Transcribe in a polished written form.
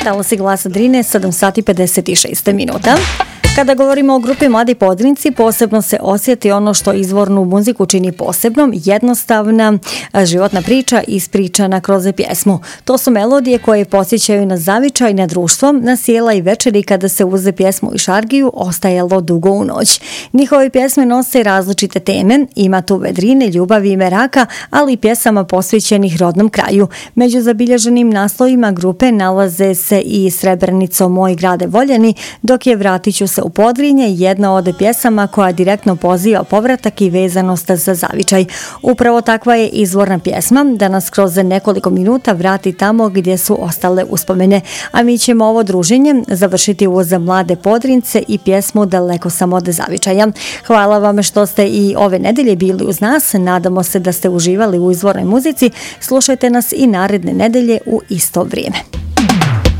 Talasi Glasa Drine, 7 sati 56 minuta. Kada govorimo o grupi Mladi Podrinci, posebno se osjeti ono što izvornu muziku čini posebnom, jednostavna životna priča ispričana kroz pjesmu. To su melodije koje podsjećaju na zavičaj, na društvo, na sjela i večeri kada se uze pjesmu i šargiju ostajalo dugo u noć. Njihove pjesme nose različite teme, ima tu vedrine, ljubavi i meraka, ali i pjesama posvećenih rodnom kraju. Među zabilježenim naslovima grupe nalaze se i Srebrenico, moj grade voljeni, dok je Vratit ću se u Podrinje jedna od pjesama koja direktno poziva povratak i vezanost za zavičaj. Upravo takva je izvorna pjesma da nas kroz nekoliko minuta vrati tamo gdje su ostale uspomene. A mi ćemo ovo druženje završiti uz Mlade Podrince i pjesmu Daleko sam od zavičaja. Hvala vam što ste i ove nedelje bili uz nas. Nadamo se da ste uživali u izvornoj muzici. Slušajte nas i naredne nedelje u isto vrijeme.